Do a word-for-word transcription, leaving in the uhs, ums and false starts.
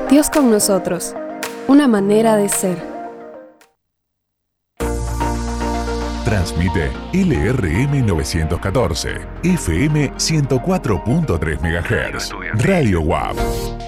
Dios con nosotros, una manera de ser. Transmite L R M novecientos catorce, F M ciento cuatro punto tres megahertz, Radio W A P.